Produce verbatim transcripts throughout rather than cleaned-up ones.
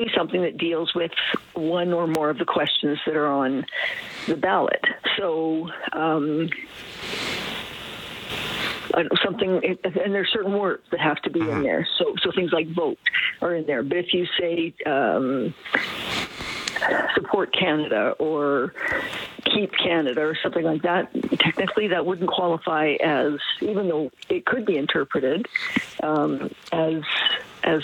to be something that deals with one or more of the questions that are on the ballot. So um, something, and there's certain words that have to be in there. So, so things like vote are in there. But if you say um, support Canada or keep Canada or something like that, technically that wouldn't qualify as, even though it could be interpreted um, as as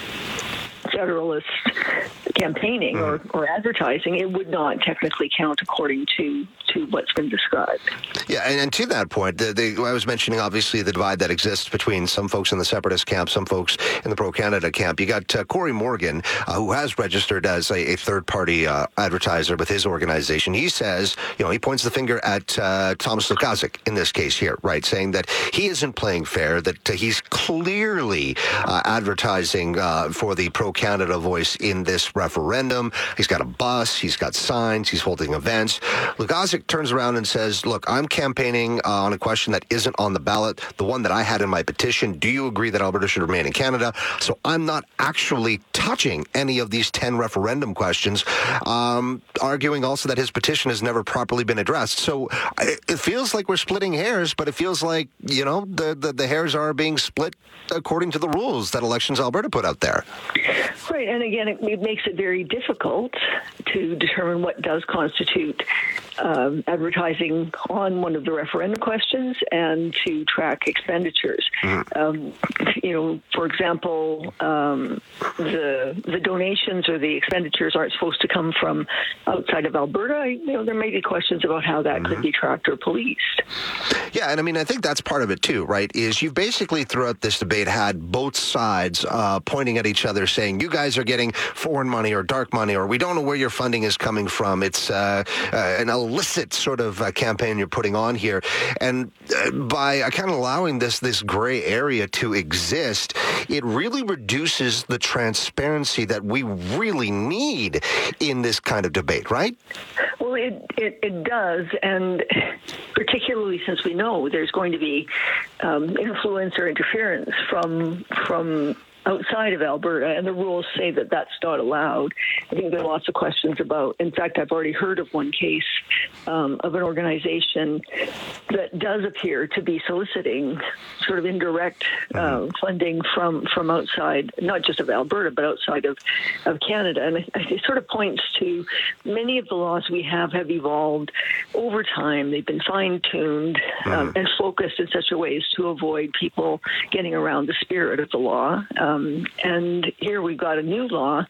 federalist campaigning or, or advertising, it would not technically count according to, to what's been described. Yeah, and, and to that point, the, the, I was mentioning obviously the divide that exists between some folks in the separatist camp, some folks in the pro-Canada camp. You got uh, Corey Morgan, uh, who has registered as a, a third-party uh, advertiser with his organization. He says, you know, he points the finger at uh, Thomas Lukaszuk in this case here, right, saying that he isn't playing fair, that uh, he's clearly uh, advertising uh, for the pro-Canada voice in this referendum. He's got a bus, he's got signs, he's holding events. Lukaszuk turns around and says, look, I'm campaigning uh, on a question that isn't on the ballot, the one that I had in my petition. Do you agree that Alberta should remain in Canada? So I'm not actually touching any of these ten referendum questions, um, arguing also that his petition has never properly been addressed. So it feels like we're splitting hairs, but it feels like, you know, the, the, the hairs are being split according to the rules that Elections Alberta put out there. Right, and again, it, it makes it very difficult to determine what does constitute um, advertising on one of the referendum questions and to track expenditures. Mm. Um, you know, for example, um, the the donations or the expenditures aren't supposed to come from outside of Alberta. You know, there may be questions about how that mm-hmm. could be tracked or policed. Yeah, and I mean, I think that's part of it too, right? Is you've basically throughout this debate had both sides uh, pointing at each other saying, you guys are getting foreign money or dark money, or we don't know where your funding is coming from. It's uh, uh, an illicit sort of uh, campaign you're putting on here. And uh, by uh, kind of allowing this, this gray area to exist, it really reduces the transparency that we really need in this kind of debate, right? Well, it, it, it does, and particularly since we know there's going to be um, influence or interference from from outside of Alberta, and the rules say that that's not allowed. I think there are lots of questions about, in fact, I've already heard of one case um, of an organization that does appear to be soliciting sort of indirect uh, funding from, from outside, not just of Alberta, but outside of, of Canada. And it, it sort of points to many of the laws we have have evolved over time. They've been fine-tuned um, and focused in such a way as to avoid people getting around the spirit of the law. Um, Um, and here we've got a new law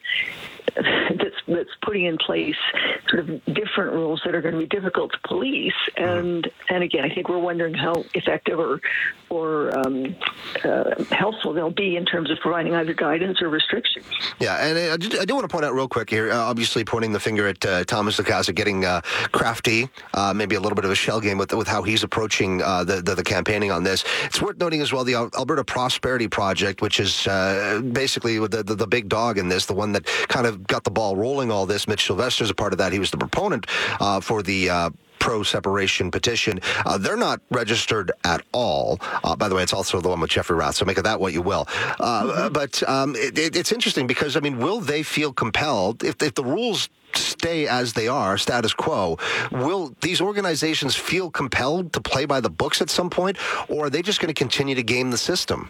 that's that's putting in place sort of different rules that are going to be difficult to police. And and again, I think we're wondering how effective or or um, uh, helpful they'll be in terms of providing either guidance or restrictions. Yeah, and I, I do want to point out real quick here, uh, obviously pointing the finger at uh, Thomas Lukaszuk getting uh, crafty, uh, maybe a little bit of a shell game with with how he's approaching uh, the, the the campaigning on this. It's worth noting as well the Alberta Prosperity Project, which is uh, basically the, the the big dog in this, the one that kind of got the ball rolling all this. Mitch Sylvester's a part of that. He was the proponent uh, for the uh, pro-separation petition. Uh, they're not registered at all. Uh, by the way, it's also the one with Jeffrey Rath, so make of that what you will. Uh, mm-hmm. But um, it, it, it's interesting because, I mean, will they feel compelled, if, if the rules stay as they are, status quo, will these organizations feel compelled to play by the books at some point, or are they just going to continue to game the system?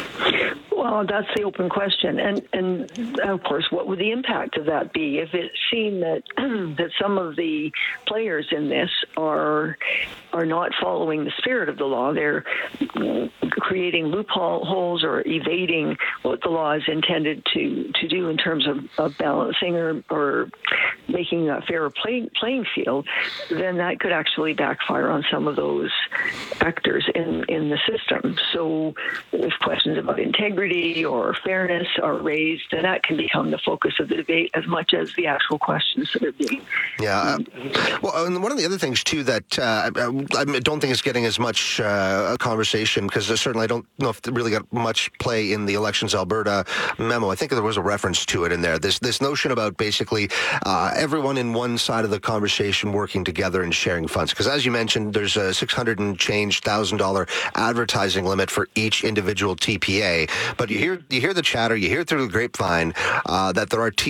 Well, that's the open question. And, and of course, what would the impact of that be if it's seen that that some of the players in this are are not following the spirit of the law? They're creating loopholes or evading what the law is intended to, to do in terms of, of balancing or, or making a fairer play, playing field, then that could actually backfire on some of those actors in, in the system. So if questions about integrity or fairness are raised, then that can become the focus of the debate as much as the actual questions that are being. Yeah. Uh, well, and one of the other things, too, that uh, I don't think is getting as much uh, conversation, because certainly I don't know if it really got much play in the Elections Alberta memo. I think there was a reference to it in there. This this notion about basically uh, everyone in one side of the conversation working together and sharing funds. Because as you mentioned, there's a six hundred and change thousand dollar advertising limit for each individual T P A. But you hear you hear the chatter, you hear through the grapevine uh, that there are T